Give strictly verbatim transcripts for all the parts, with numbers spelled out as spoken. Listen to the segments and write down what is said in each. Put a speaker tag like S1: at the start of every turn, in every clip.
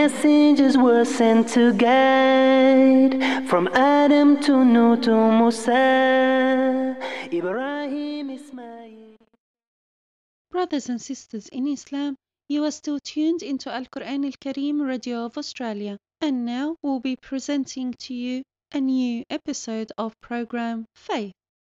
S1: messengers were sent to guide, from Adam to Nuh to Musa, Ibrahim, Ismail.
S2: Brothers and sisters in Islam, you are still tuned into Al-Quran Al-Kareem Radio of Australia, and now we'll be presenting to you a new episode of program Faith.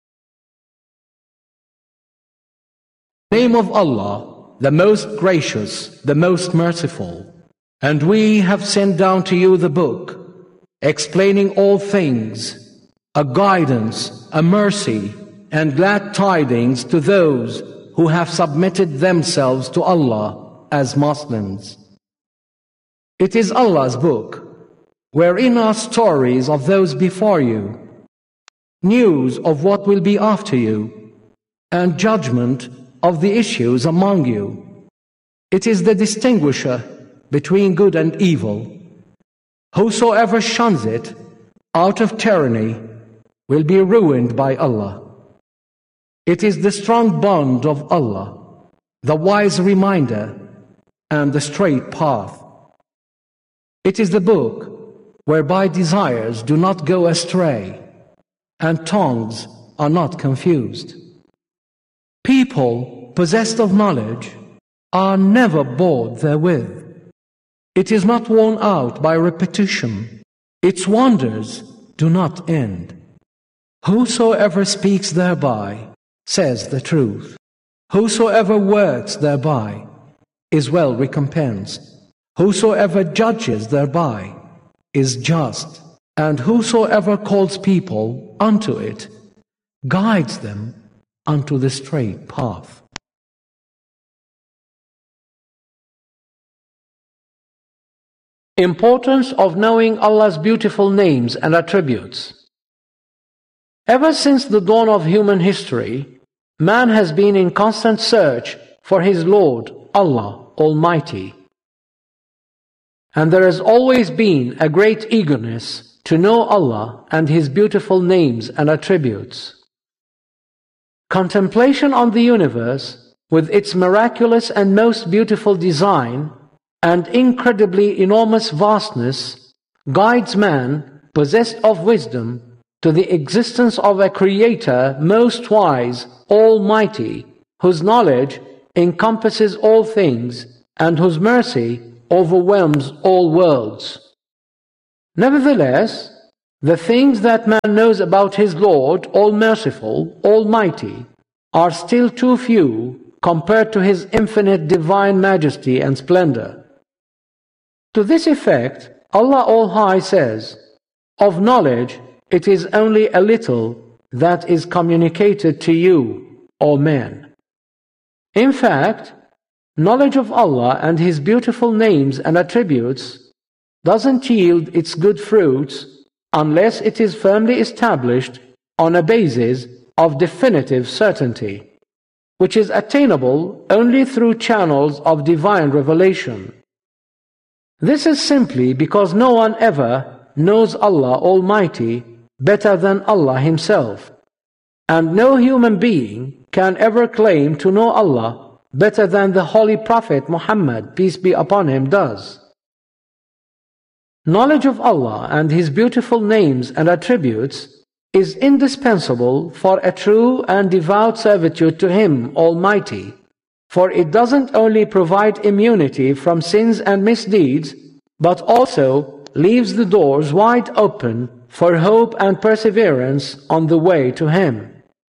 S3: Name of Allah, the most gracious, the most merciful. And we have sent down to you the book, explaining all things, a guidance, a mercy, and glad tidings to those who have submitted themselves to Allah as Muslims. It is Allah's book, wherein are stories of those before you, news of what will be after you, and judgment of the issues among you. It is the distinguisher between good and evil. Whosoever shuns it out of tyranny will be ruined by Allah. It is the strong bond of Allah, the wise reminder, and the straight path. It is the book whereby desires do not go astray, and tongues are not confused. People possessed of knowledge are never bored therewith. It is not worn out by repetition. Its wonders do not end. Whosoever speaks thereby says the truth. Whosoever works thereby is well recompensed. Whosoever judges thereby is just. And whosoever calls people unto it guides them unto the straight path. Importance of knowing Allah's beautiful names and attributes. Ever since the dawn of human history, man has been in constant search for his Lord, Allah Almighty. And there has always been a great eagerness to know Allah and His beautiful names and attributes. Contemplation on the universe, with its miraculous and most beautiful design and incredibly enormous vastness, guides man, possessed of wisdom, to the existence of a Creator most wise, almighty, whose knowledge encompasses all things and whose mercy overwhelms all worlds. Nevertheless, the things that man knows about his Lord, all-merciful, almighty, are still too few compared to His infinite divine majesty and splendor. To this effect, Allah All-High says, "Of knowledge it is only a little that is communicated to you, O men." In fact, knowledge of Allah and His beautiful names and attributes doesn't yield its good fruits unless it is firmly established on a basis of definitive certainty, which is attainable only through channels of divine revelation. This is simply because no one ever knows Allah Almighty better than Allah Himself, and no human being can ever claim to know Allah better than the Holy Prophet Muhammad, peace be upon him, does. Knowledge of Allah and His beautiful names and attributes is indispensable for a true and devout servitude to Him Almighty, for it doesn't only provide immunity from sins and misdeeds, but also leaves the doors wide open for hope and perseverance on the way to Him.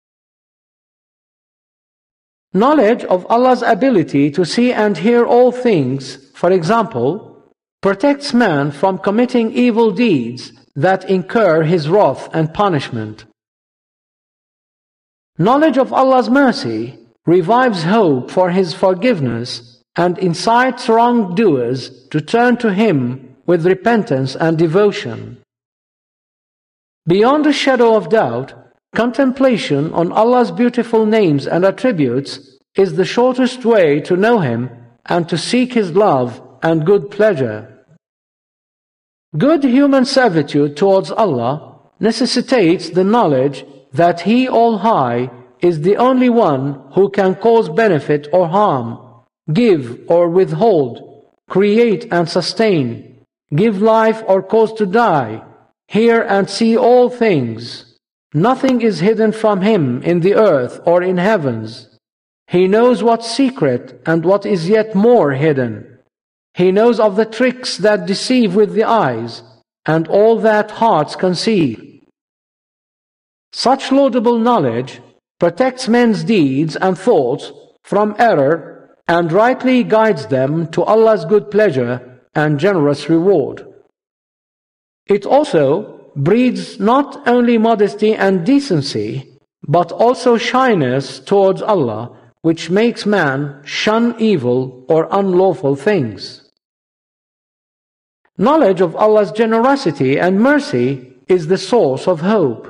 S3: Knowledge of Allah's ability to see and hear all things, for example, protects man from committing evil deeds that incur His wrath and punishment. Knowledge of Allah's mercy revives hope for His forgiveness and incites wrongdoers to turn to Him with repentance and devotion. Beyond a shadow of doubt, contemplation on Allah's beautiful names and attributes is the shortest way to know Him and to seek His love and good pleasure. Good human servitude towards Allah necessitates the knowledge that He All-High is the only one who can cause benefit or harm, give or withhold, create and sustain, give life or cause to die, hear and see all things. Nothing is hidden from him in the earth or in heavens. He knows what's secret and what is yet more hidden. He knows of the tricks that deceive with the eyes and all that hearts conceive. Such laudable knowledge protects men's deeds and thoughts from error and rightly guides them to Allah's good pleasure and generous reward. It also breeds not only modesty and decency, but also shyness towards Allah, which makes man shun evil or unlawful things. Knowledge of Allah's generosity and mercy is the source of hope.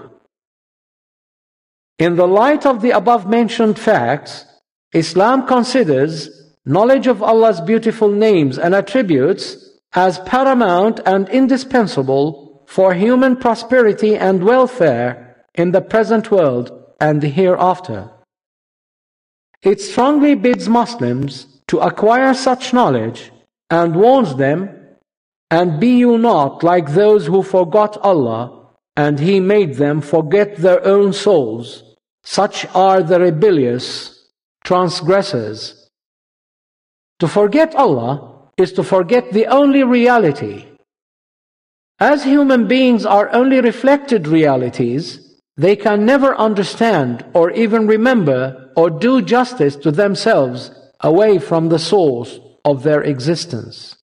S3: In the light of the above-mentioned facts, Islam considers knowledge of Allah's beautiful names and attributes as paramount and indispensable for human prosperity and welfare in the present world and the hereafter. It strongly bids Muslims to acquire such knowledge and warns them, "And be you not like those who forgot Allah, and He made them forget their own souls. Such are the rebellious transgressors." To forget Allah is to forget the only reality. As human beings are only reflected realities, they can never understand or even remember or do justice to themselves away from the source of their existence.